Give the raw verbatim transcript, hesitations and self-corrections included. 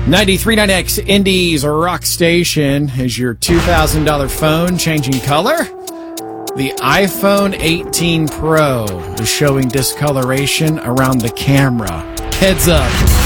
ninety-three point nine X Indies Rock Station. Is your two thousand dollars phone changing color? The iPhone eighteen Pro is showing discoloration around the camera. Heads up.